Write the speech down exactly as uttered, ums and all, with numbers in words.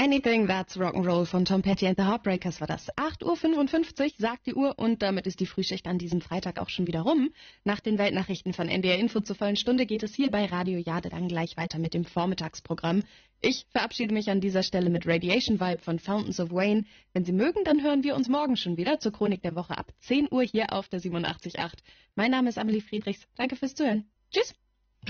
Anything That's Rock'n'Roll von Tom Petty and the Heartbreakers war das. acht Uhr fünfundfünfzig sagt die Uhr und damit ist die Frühschicht an diesem Freitag auch schon wieder rum. Nach den Weltnachrichten von N D R Info zur vollen Stunde geht es hier bei Radio Jade dann gleich weiter mit dem Vormittagsprogramm. Ich verabschiede mich an dieser Stelle mit Radiation Vibe von Fountains of Wayne. Wenn Sie mögen, dann hören wir uns morgen schon wieder zur Chronik der Woche ab zehn Uhr hier auf der siebenundachtzig Komma acht. Mein Name ist Amelie Friedrichs. Danke fürs Zuhören. Tschüss!